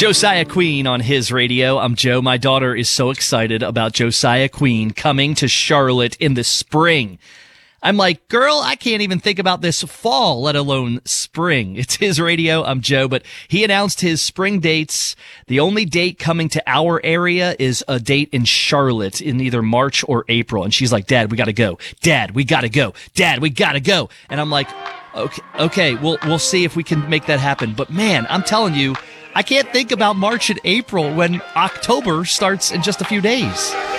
Josiah Queen on his radio. I'm Joe. My daughter is so excited about Josiah Queen coming to Charlotte in the spring. I'm like, girl, I can't even think about this fall, let alone spring. It's his radio. I'm Joe, but he announced his spring dates. The only date coming to our area is a date in Charlotte in either March or April. And she's like, Dad, we got to go. Dad, we got to go. Dad, we got to go. And I'm like, okay, we'll see if we can make that happen. But man, I'm telling you, I can't think about March and April when October starts in just a few days.